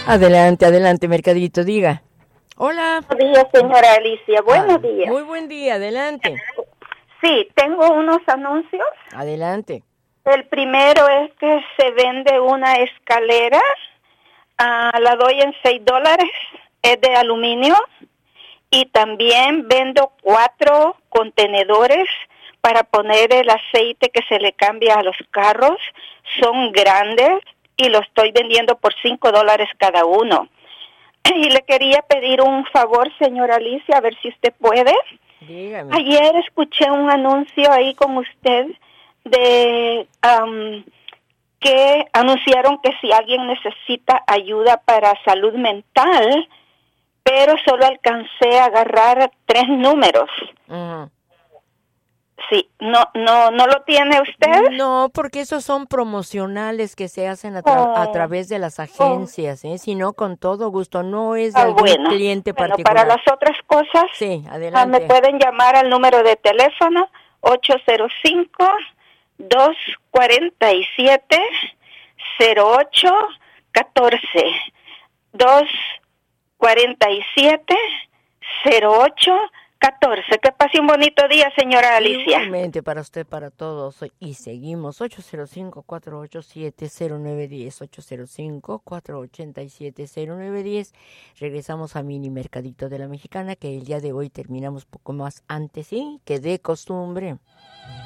Adelante, adelante, Mercadito, diga. Hola. Buenos días, señora Alicia. Buenos días. Muy buen día, adelante. Sí, tengo unos anuncios. Adelante. El primero es que se vende una escalera, la doy en $6, es de aluminio, y también vendo 4 contenedores para poner el aceite que se le cambia a los carros. Son grandes y los estoy vendiendo por $5 cada uno. Y le quería pedir un favor, señora Alicia, a ver si usted puede. Dígame. Ayer escuché un anuncio ahí con usted de que anunciaron que si alguien necesita ayuda para salud mental, pero solo alcancé a agarrar 3 números. Uh-huh. Sí, no lo tiene usted. No, porque esos son promocionales que se hacen a través de las agencias, Si no, con todo gusto, no es de algún cliente particular. Para las otras cosas, sí, adelante. Me pueden llamar al número de teléfono 805-247-0814. 247-0814. Que pase un bonito día, señora Alicia. Igualmente para usted, para todos. Y seguimos 805-487-0910, 805-487-0910. Regresamos a Mini Mercadito de la Mexicana, que el día de hoy terminamos poco más antes, ¿sí? Que de costumbre.